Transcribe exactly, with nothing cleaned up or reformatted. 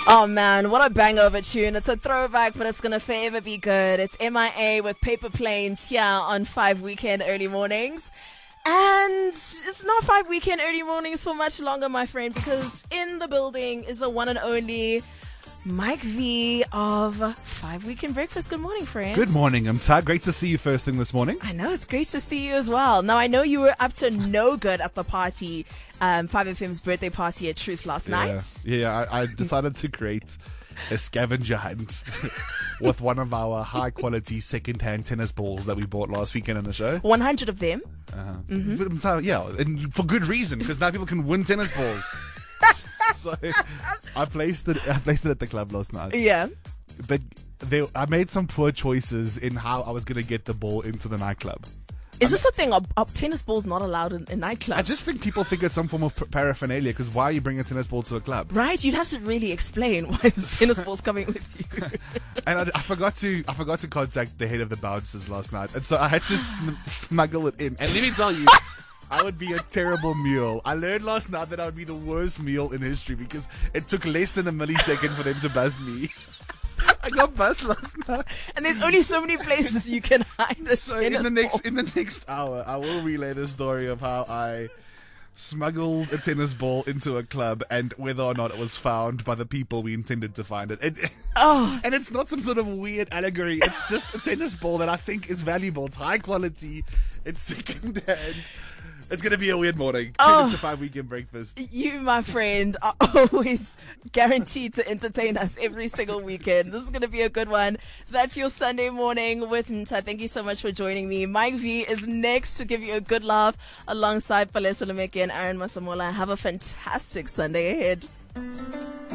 Oh man, what a banger of a tune. It's a throwback, but it's going to forever be good. It's M I A with Paper Planes here on five Weekend Early Mornings. And it's not five Weekend Early Mornings for much longer, my friend, because in the building is the one and only Mike V of five Weekend Breakfast. Good morning, friend. Good morning, Umta. Great to see you first thing this morning. I know, it's great to see you as well. Now, I know you were up to no good at the party, um, five F M's birthday party at Truth last Yeah, night. yeah I, I decided to create a scavenger hunt with one of our high-quality second-hand tennis balls that we bought last weekend in the show. one hundred of them. Uh-huh. Mm-hmm. But, Umta, yeah, and for good reason, because now people can win tennis balls. So I placed it. I placed it at the club last night. Yeah. But they, I made some poor choices in how I was going to get the ball into the nightclub. Is this a thing? Are, are tennis balls not allowed in, in nightclubs? I just think people think it's some form of paraphernalia, because why are you bringing a tennis ball to a club? Right, you'd have to really explain why the tennis ball's coming with you. And I, I forgot to I forgot to contact the head of the bouncers last night, and so I had to sm- smuggle it in. And let me tell you, I would be a terrible mule. I learned last night that I would be the worst mule in history, because it took less than a millisecond for them to buzz me. I got buzzed last night. And there's only so many places you can hide a So tennis in the next ball. in the next hour, I will relay the story of how I smuggled a tennis ball into a club and whether or not it was found by the people we intended to find it. it Oh. And it's not some sort of weird allegory. It's just a tennis ball that I think is valuable. It's high quality. It's second hand. It's going to be a weird morning. Oh. Tune into five Weekend Breakfast. You, my friend, are always guaranteed to entertain us every single weekend. This is going to be a good one. That's your Sunday morning with Nta. Thank you so much for joining me. Mike V is next to give you a good laugh alongside Palesa Lemeke and Aaron Masamola. Have a fantastic Sunday ahead.